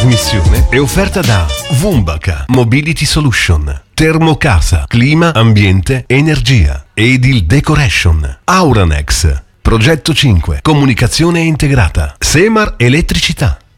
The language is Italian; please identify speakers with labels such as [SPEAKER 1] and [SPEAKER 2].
[SPEAKER 1] trasmissione è offerta da Vumbaka Mobility Solution, Termocasa, Clima, Ambiente, Energia, Edil Decoration, Auranex, Progetto 5, Comunicazione integrata, Semar Elettricità.